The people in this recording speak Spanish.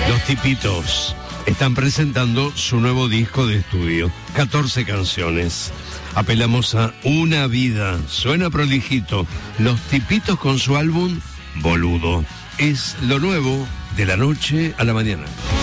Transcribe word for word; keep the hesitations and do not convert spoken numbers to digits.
Los Tipitos están presentando su nuevo disco de estudio, catorce canciones. Apelamos a una vida, suena prolijito. Los Tipitos con su álbum Boludo. Es lo nuevo de la noche a la mañana.